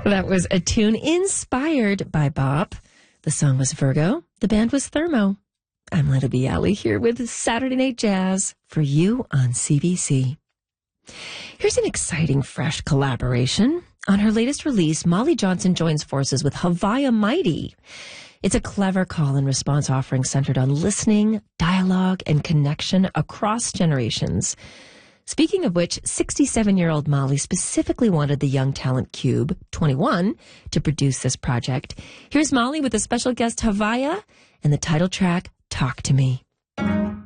That was a tune inspired by Bop. The song was Virgo. The band was Thermo. I'm Lena Bialy here with Saturday Night Jazz for you on CBC. Here's an exciting, fresh collaboration. On her latest release, Molly Johnson joins forces with Havaya Mighty. It's a clever call and response offering centered on listening, dialogue, and connection across generations. Speaking of which, 67-year-old Molly specifically wanted the young talent Cube, 21, to produce this project. Here's Molly with a special guest, Havaya, and the title track, Talk to Me.